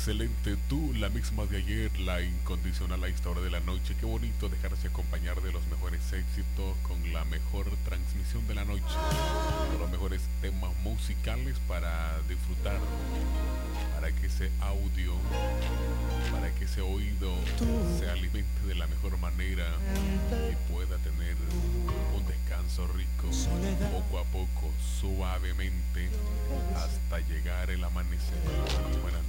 excelente. Tú, la misma de ayer, la incondicional a esta hora de la noche. Qué bonito dejarse acompañar de los mejores éxitos con la mejor transmisión de la noche. Con los mejores temas musicales para disfrutar. Para que ese audio, para que ese oído se alimente de la mejor manera y pueda tener un descanso rico, poco a poco, suavemente, hasta llegar el amanecer. Buenas